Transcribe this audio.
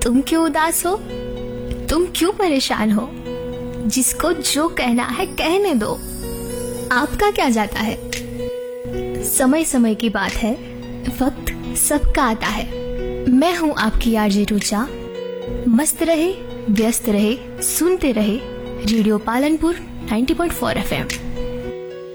तुम क्यों उदास हो, तुम क्यों परेशान हो? जिसको जो कहना है कहने दो, आपका क्या जाता है? समय समय की बात है, वक्त सबका आता है। मैं हूं आपकी आरजे रुचा। मस्त रहे, व्यस्त रहे, सुनते रहे रेडियो पालनपुर 90.4 FM।